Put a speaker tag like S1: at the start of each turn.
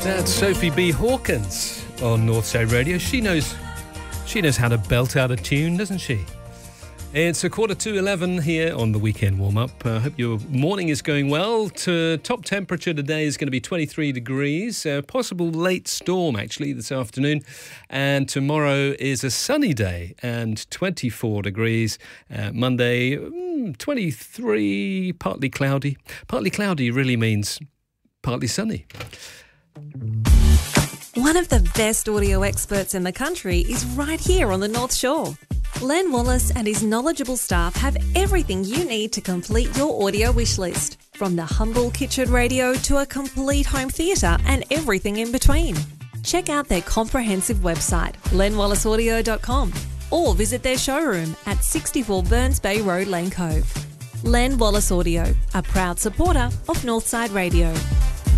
S1: That's Sophie B. Hawkins on Northside Radio. She knows how to belt out a tune, doesn't she? It's 11:15 here on the weekend warm-up. I hope your morning is going well. Top temperature today is going to be 23 degrees. Possible late storm, actually, this afternoon. And tomorrow is a sunny day and 24 degrees. Monday, 23, partly cloudy. Partly cloudy really means partly sunny.
S2: One of the best audio experts in the country is right here on the North Shore. Len Wallace and his knowledgeable staff have everything you need to complete your audio wish list, from the humble kitchen radio to a complete home theatre and everything in between. Check out their comprehensive website, lenwallaceaudio.com, or visit their showroom at 64 Burns Bay Road, Lane Cove. Len Wallace Audio, a proud supporter of Northside Radio.